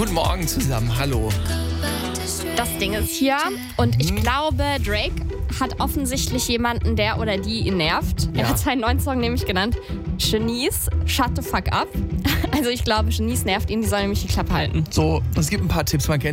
Guten Morgen zusammen, hallo. Das Ding ist hier und ich glaube, Drake hat offensichtlich jemanden, der oder die ihn nervt. Ja. Er hat seinen neuen Song nämlich genannt Shanice, Shut the Fuck Up. Also ich glaube, Shanice nervt ihn, die soll nämlich die Klappe halten. So, es gibt ein paar Tipps, man kennt